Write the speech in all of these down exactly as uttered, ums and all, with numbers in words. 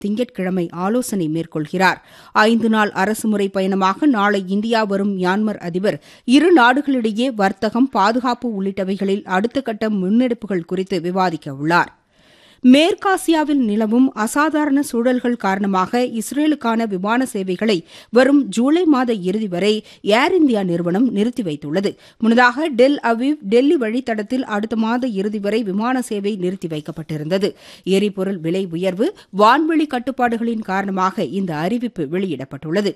திங்கட்கிழமை ஆலோசனை மேற்கொள்கிறார். ஐந்து நாள் அரசுமுறை பயணமாக நாளை இந்தியா வரும் மியான்மர் அதிபர் இரு நாடுகளிடையே வர்த்தகம், பாதுகாப்பு உள்ளிட்டவைகளில் அடுத்த கட்ட முன்னெடுப்புகள் குறித்து விவாதிக்க உள்ளார். மேற்காசியாவில் நிலவும் அசாதாரண சூழல்கள் காரணமாக இஸ்ரேலுக்கான விமான சேவைகளை வரும் ஜூலை மாத இறுதி வரை ஏர் இந்தியா நிறுவனம் நிறுத்தி வைத்துள்ளது. முன்னதாக டெல் அவீவ் டெல்லி வழித்தடத்தில் அடுத்த மாத இறுதி வரை விமான சேவை நிறுத்தி வைக்கப்பட்டிருந்தது. எரிபொருள் விலை உயர்வு, வான்வெளி கட்டுப்பாடுகளின் காரணமாக இந்த அறிவிப்பு வெளியிடப்பட்டுள்ளது.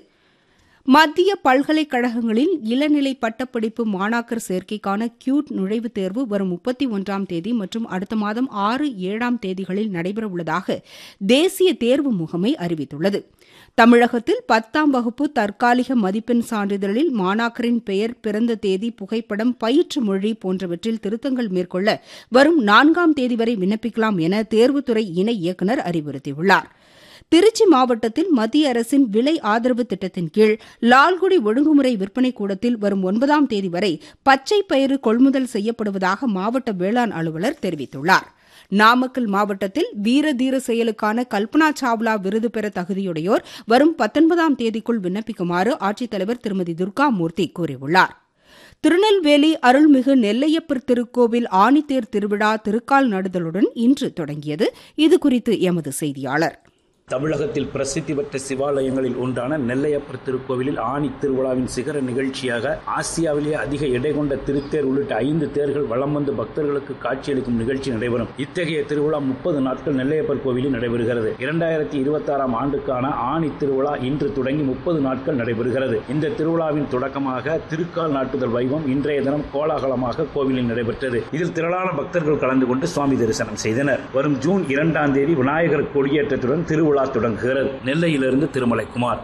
மத்திய பல்கலைக்கழகங்களில் இளநிலை பட்டப்படிப்பு மாணாக்கர் சேர்க்கைக்கான கியூட் நுழைவுத் தேர்வு வரும் முப்பத்தி ஒன்றாம் தேதி மற்றும் அடுத்த மாதம் ஆறு ஏழாம் தேதிகளில் நடைபெறவுள்ளதாக தேசிய தேர்வு முகமை அறிவித்துள்ளது. தமிழகத்தில் பத்தாம் வகுப்பு தற்காலிக மதிப்பெண் சான்றிதழில் மாணாக்கரின் பெயர், பிறந்த தேதி, புகைப்படம், பயிற்று மொழி போன்றவற்றில் திருத்தங்கள் மேற்கொள்ள வரும் நான்காம் தேதி வரை விண்ணப்பிக்கலாம் என தேர்வுத்துறை இணை இயக்குநர் அறிவுறுத்தியுள்ளார். திருச்சி மாவட்டத்தில் மத்திய அரசின் விலை ஆதரவு திட்டத்தின் கீழ் லால்குடி ஒழுங்குமுறை விற்பனைக் கூடத்தில் வரும் ஒன்பதாம் தேதி வரை பச்சை பயிறு கொள்முதல் செய்யப்படுவதாக மாவட்ட வேளாண் அலுவலர் தெரிவித்துள்ளார். நாமக்கல் மாவட்டத்தில் வீர தீர செயலுக்கான கல்பனா சாவ்லா விருது பெற தகுதியுடையோர் வரும் பத்தொன்பதாம் தேதிக்குள் விண்ணப்பிக்குமாறு ஆட்சித்தலைவர் திருமதி துர்காமூர்த்தி கூறியுள்ளார். திருநெல்வேலி அருள்மிகு நெல்லையப்பர் திருக்கோவில் ஆணித்தேர் திருவிழா திருக்கால் நடுதலுடன் இன்று தொடங்கியது. இதுகுறித்து எமது செய்தியாளர். தமிழகத்தில் பிரசித்தி பெற்ற சிவாலயங்களில் ஒன்றான நெல்லையப்பர் திருக்கோவிலில் ஆணி திருவிழாவின் சிகர நிகழ்ச்சியாக ஆசியாவிலேயே அதிக எடை கொண்ட திருத்தேர் உள்ளிட்ட ஐந்து தேர்கள் வலம் வந்து பக்தர்களுக்கு காட்சியளிக்கும் நிகழ்ச்சி நடைபெறும். இத்தகைய திருவிழா முப்பது நாட்கள் நெல்லையப்பர் கோவிலில் நடைபெறுகிறது. இரண்டாயிரத்தி இருபத்தி ஆறாம் ஆண்டுக்கான ஆணி திருவிழா இன்று தொடங்கி முப்பது நாட்கள் நடைபெறுகிறது. இந்த திருவிழாவின் தொடக்கமாக திருக்கால் நாட்டுதல் வைபவம் இன்றைய தினம் கோலாகலமாக கோவிலில் நடைபெற்றது. இதில் திரளான பக்தர்கள் கலந்து கொண்டு சுவாமி தரிசனம் செய்தனர். வரும் ஜூன் இரண்டாம் தேதி விநாயகர் கொடியேற்றத்துடன் திருவிழா தொடங்குகிறது. நெல்லையிலிருந்து திருமலைக்குமார்.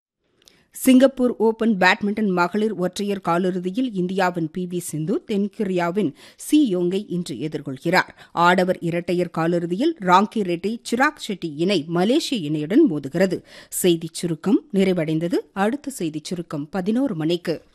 சிங்கப்பூர் ஓபன் பேட்மிண்டன் மகளிர் ஒற்றையர் காலிறுதியில் இந்தியாவின் பி வி சிந்து தென்கொரியாவின் சி யோங்கை இன்று எதிர்கொள்கிறார். ஆடவர் இரட்டையர் காலிறுதியில் ராங்கி ரெட்டி, சிராக் ஷெட்டி இணை மலேசிய இணையுடன் மோதுகிறது. செய்திச் சுருக்கம் நிறைவடைந்தது. அடுத்த செய்திச் சுருக்கம் பதினோரு மணிக்கு.